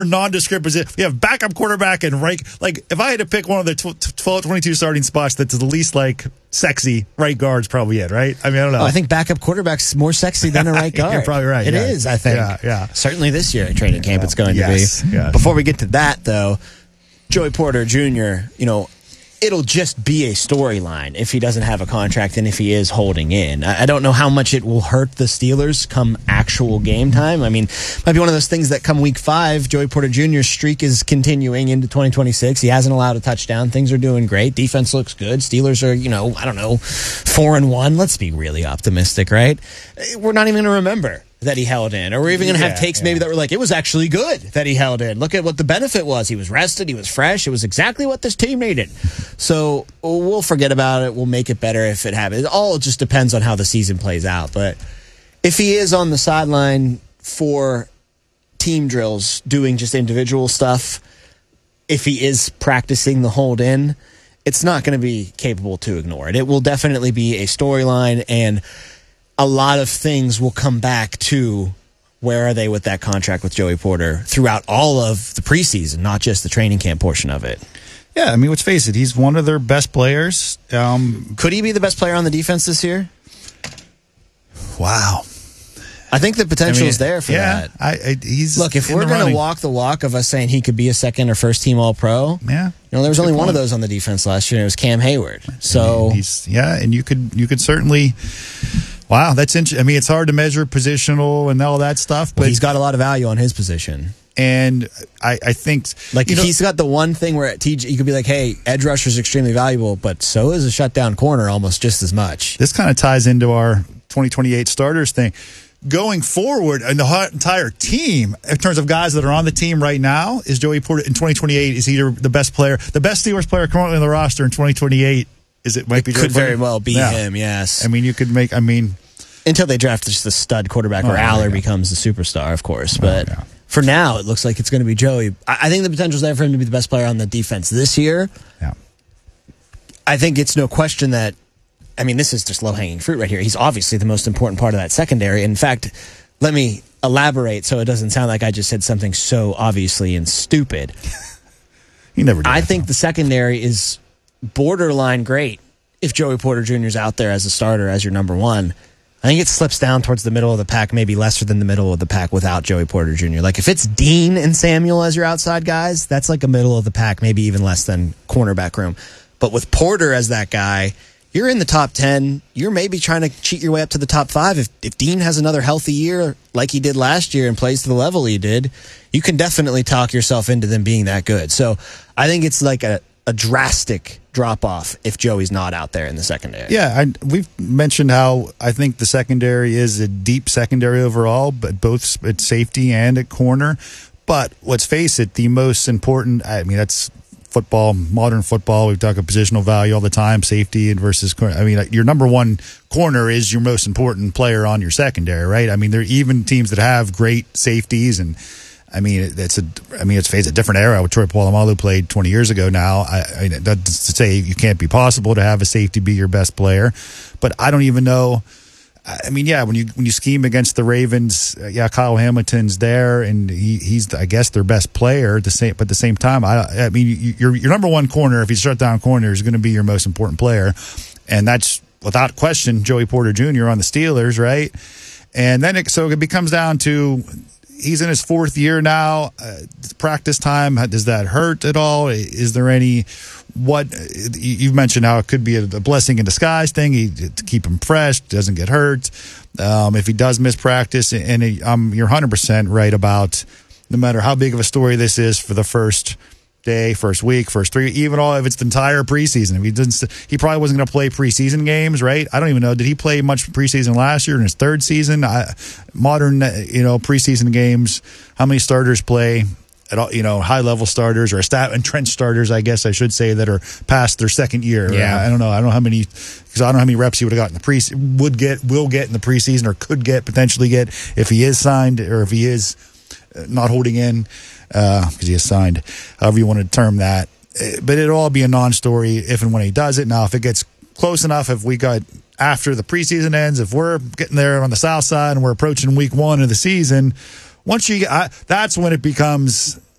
nondescript position. We have backup quarterback and right. Like, if I had to pick one of the 12, 22 starting spots that's the least, like, sexy, right guard's probably it, right? I mean, I don't know. I think backup quarterback's more sexy than a right guard. You're probably right. It is, I think. Yeah. Certainly this year at training camp it's going to be. Yes. Before we get to that, though, Joey Porter Jr., it'll just be a storyline if he doesn't have a contract and if he is holding in. I don't know how much it will hurt the Steelers come actual game time. I mean, might be one of those things that come week 5, Joey Porter Jr.'s streak is continuing into 2026. He hasn't allowed a touchdown. Things are doing great. Defense looks good. Steelers are, 4-1. Let's be really optimistic, right? We're not even going to remember that he held in. Or we're even going to have takes maybe that were like, it was actually good that he held in. Look at what the benefit was. He was rested. He was fresh. It was exactly what this team needed. So we'll forget about it. We'll make it better if it happens. It all just depends on how the season plays out. But if he is on the sideline for team drills, doing just individual stuff, if he is practicing the hold in, it's not going to be capable to ignore it. It will definitely be a storyline, and a lot of things will come back to where are they with that contract with Joey Porter throughout all of the preseason, not just the training camp portion of it. Yeah, I mean, let's face it, he's one of their best players. Could he be the best player on the defense this year? Wow. I think the potential is there for that. Look, if we're going to walk the walk of us saying he could be a second or first team All-Pro, there was only one of those on the defense last year, and it was Cam Hayward. So and you could certainly. Wow, that's interesting. I mean, it's hard to measure positional and all that stuff, but he's got a lot of value on his position. And I think he's got the one thing where at TJ you could be like, hey, edge rusher is extremely valuable, but so is a shutdown corner almost just as much. This kind of ties into our 2028 starters thing. Going forward, and the entire team, in terms of guys that are on the team right now, is Joey Porter in 2028 is either the best Steelers player currently on the roster in 2028. Could very well be him, yes. I mean, until they draft just the stud quarterback or Aller becomes the superstar, of course. But for now, it looks like it's going to be Joey. I think the potential is there for him to be the best player on the defense this year. Yeah. I think it's no question that, this is just low-hanging fruit right here. He's obviously the most important part of that secondary. In fact, let me elaborate so it doesn't sound like I just said something so obviously and stupid. You never did. I think the secondary is borderline great if Joey Porter Jr. is out there as a starter, as your number one. I think it slips down towards the middle of the pack, maybe lesser than the middle of the pack without Joey Porter Jr. Like, if it's Dean and Samuel as your outside guys, that's like a middle of the pack, maybe even less than cornerback room. But with Porter as that guy, you're in the top 10. You're maybe trying to cheat your way up to the top 5. If Dean has another healthy year like he did last year and plays to the level he did, you can definitely talk yourself into them being that good. So I think it's like a drastic drop-off if Joey's not out there in the secondary. Yeah, we've mentioned how I think the secondary is a deep secondary overall, but both at safety and at corner. But let's face it, the most important, that's football, modern football. We talk about positional value all the time, safety versus corner. Your number one corner is your most important player on your secondary, right? There are even teams that have great safeties, and it's a different era. Troy Polamalu played 20 years ago now. That's to say you can't be possible to have a safety be your best player, but I don't even know. When you scheme against the Ravens, Kyle Hamilton's there, and he's I guess their best player. But at the same time, your number one corner, if you shut down corner, is going to be your most important player, and that's without question Joey Porter Jr. on the Steelers, right? And then it becomes down to. He's in his 4th year now. Practice time, does that hurt at all? Is there any you've mentioned how it could be a blessing in disguise thing to keep him fresh, doesn't get hurt. If he does miss practice, and you're 100% right about no matter how big of a story this is for the first day, first week, first 3, even all if it's the entire preseason. If he probably wasn't going to play preseason games, right? I don't even know. Did he play much preseason last year in his 3rd season? Modern, preseason games. How many starters play at all? High level starters or entrenched starters, I guess I should say, that are past their 2nd year. Yeah, I don't know. I don't know how many because I don't know how many reps he would have gotten in the will get in the preseason or could potentially get if he is signed or if he is not holding in. Because he is signed, however you want to term that. But it'll all be a non-story if and when he does it. Now, if it gets close enough, if we got after the preseason ends, if we're getting there on the south side and we're approaching week 1 of the season, that's when it becomes